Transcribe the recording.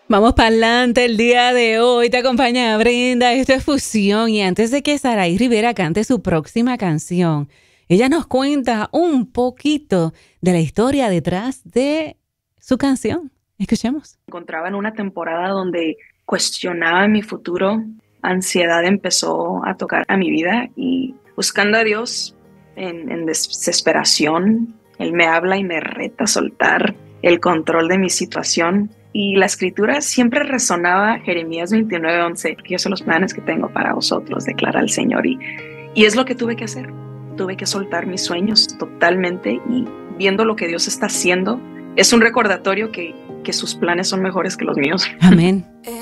Vamos para adelante el día de hoy. Te acompaña Brenda. Esto es Fusión. Y antes de que Saraí Rivera cante su próxima canción, ella nos cuenta un poquito de la historia detrás de su canción. Escuchemos. Me encontraba en una temporada donde cuestionaba mi futuro. Ansiedad empezó a tocar a mi vida y buscando a Dios en desesperación, Él me habla y me reta a soltar el control de mi situación. Y la escritura siempre resonaba Jeremías 29:11, porque yo sé los planes que tengo para vosotros, declara el Señor. Y es lo que tuve que hacer. Tuve que soltar mis sueños totalmente y viendo lo que Dios está haciendo, es un recordatorio que sus planes son mejores que los míos. Amén.